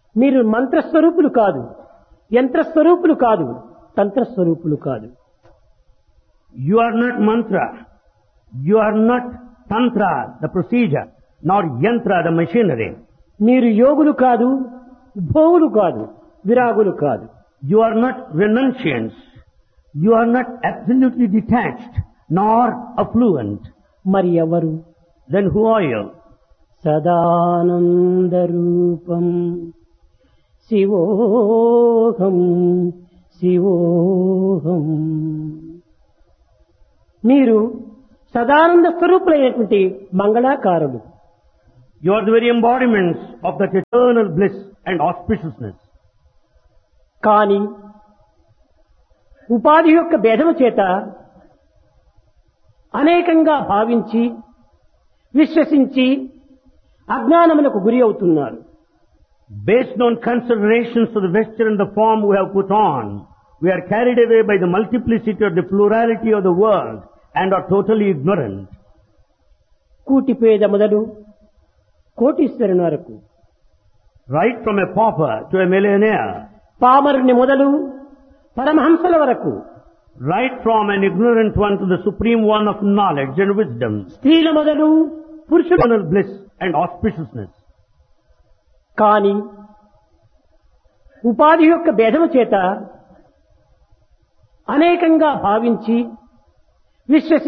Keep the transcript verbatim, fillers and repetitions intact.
మీరు మంత్రస్వరూపులు కాదు, యంత్రస్వరూపులు కాదు, తంత్రస్వరూపులు కాదు. You are not mantra. You are not tantra, the procedure, nor yantra, the machinery. మీరు యోగులు కాదు, భోగులు కాదు, విరాగులు కాదు. You are not renunciants. You are not absolutely detached, nor affluent. మరి ఎవరు? Then who are you? Sadananda రూపం శివోహం శివోహం. మీరు Sadananda స్వరూపులైనటువంటి మంగళాకారులు. You are the very embodiments of that eternal bliss and auspiciousness. కానీ ఉపాధి యొక్క భేదము చేత అనేకంగా భావించి విశ్వసించి అజ్ఞానములకు గురి అవుతున్నారు. Based on considerations of the vesture and the form we have put on, we are carried away by the multiplicity or the plurality of the world and are totally ignorant. కూటి పేద మొదలు కోటీశ్వరుని వరకు, Right from a pauper to a millionaire, పామరుని మొదలు పరమహంసల వరకు, right from an ignorant one to the supreme one of knowledge and wisdom, స్త్రీల మొదలు పురుషుల eternal bliss and auspiciousness. కానీ ఉపాధి యొక్క భేదము చేత అనేకంగా భావించి విశ్వసి